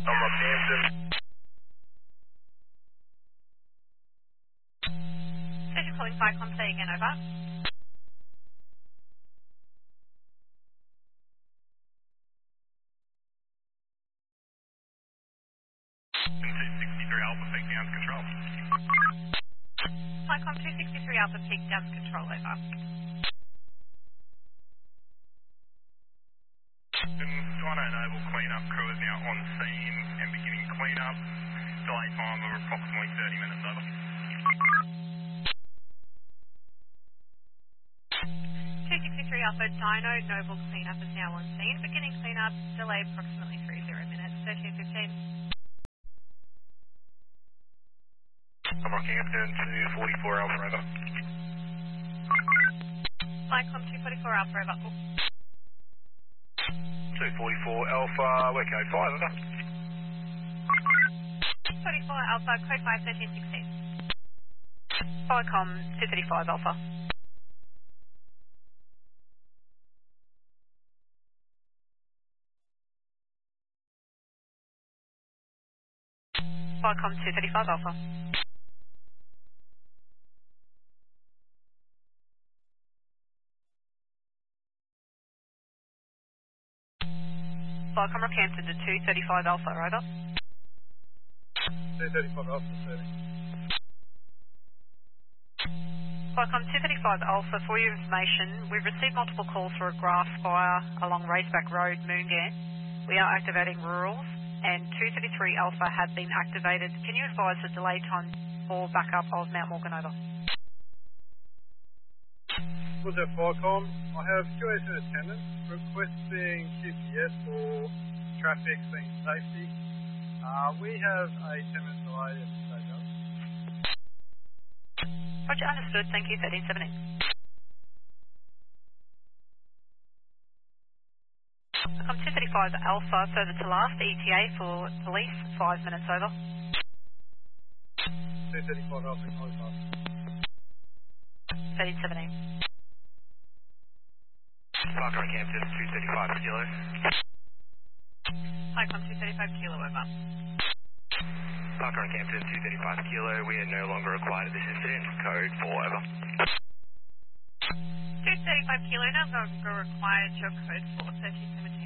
I'm Rockhampton. Station calling Cyclone, say again, over. 263 Alpha, peak down to control. Cyclone 263 Alpha, peak down to control, over. Dino Noble cleanup crew is now on scene and beginning cleanup. Delay time of approximately 30 minutes, over. 263 Alpha, Dino Noble cleanup is now on scene. Beginning cleanup, delay approximately 30 minutes. 13:15. I'm Rockhampton, 244 Alpha, over. Cyclone 244 Alpha, over. 244 Alpha, we're code 5, over. 244 Alpha, code 5, 13:16. Cyclone 235 Alpha. Cyclone 235 Alpha. Cyclone Rockhampton to 235 Alpha, over. 235 Alpha, 30. Cyclone 235 Alpha, for your information, we've received multiple calls for a grass fire along Raceback Road, Moongan. We are activating rurals, and 233 Alpha have been activated. Can you advise the delay time for backup of Mount Morgan, over? Was that Firecom? I have QS in attendance requesting GPS for traffic being safety. We have a 10-minute delay at the stage. Roger, understood. Thank you. 13:17. Cyclone 235 Alpha, further to last ETA for police, 5 minutes, over. 235 Alpha, over. 13:17. Park Rockhampton, 235 Kilo. Cyclone 235 Kilo, over. Park Rockhampton, 235 Kilo, we are no longer required at this incident. Code 4, over. 235 Kilo, no longer required. Your code 4, 13:17.